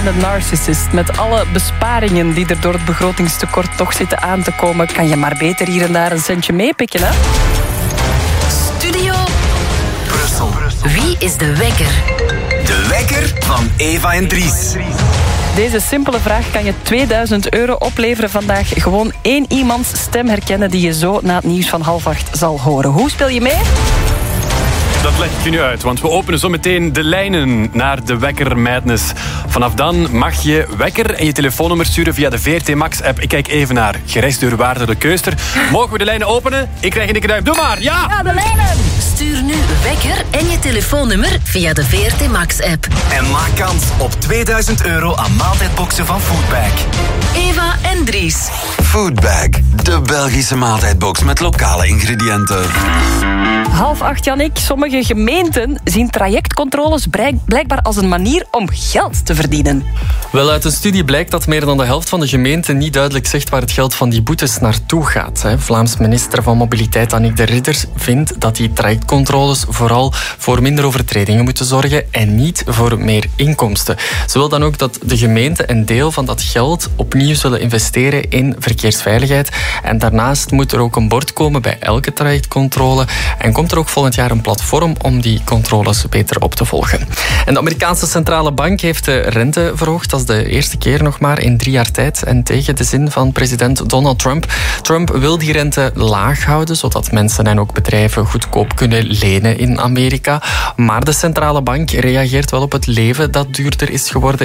and the Narcissist. Met alle besparingen die er door het begrotingstekort toch zitten aan te komen, kan je maar beter hier en daar een centje meepikken, hè? Studio Brussel. Wie is de wekker? De wekker van Eva en Dries. Deze simpele vraag kan je €2000 opleveren vandaag. Gewoon 1 iemands stem herkennen die je zo na het nieuws van 7:30 zal horen. Hoe speel je mee? Dat leg ik je nu uit, want we openen zo meteen de lijnen naar de Wekker Madness. Vanaf dan mag je wekker en je telefoonnummer sturen via de VRT Max-app. Ik kijk even naar gerechtsdeurwaarder de Keuster. Mogen we de lijnen openen? Ik krijg een dikke duim. Doe maar, ja! Ja, de lijnen! Stuur nu wekker en je telefoonnummer via de VRT Max-app. En maak kans op €2000 aan maaltijdboxen van Foodbag. Eva en Dries. Foodbag, de Belgische maaltijdbox met lokale ingrediënten. 7:30, Jannik. Sommige gemeenten zien trajectcontroles blijkbaar als een manier om geld te verdienen. Wel, uit een studie blijkt dat meer dan de helft van de gemeenten niet duidelijk zegt waar het geld van die boetes naartoe gaat. Vlaams minister van Mobiliteit Annick de Ridder vindt dat die trajectcontroles vooral voor minder overtredingen moeten zorgen en niet voor meer inkomsten. Ze wil dan ook dat de gemeente een deel van dat geld opnieuw zullen investeren in verkeersveiligheid. En daarnaast moet er ook een bord komen bij elke trajectcontrole en komt er ook volgend jaar een platform om die controles beter op te volgen. En de Amerikaanse centrale bank heeft de rente verhoogd. Dat is de eerste keer nog maar in 3 jaar tijd en tegen de zin van president Donald Trump. Trump wil die rente laag houden, zodat mensen en ook bedrijven goedkoop kunnen lenen in Amerika. Maar de centrale bank reageert wel op het leven dat duurder is geworden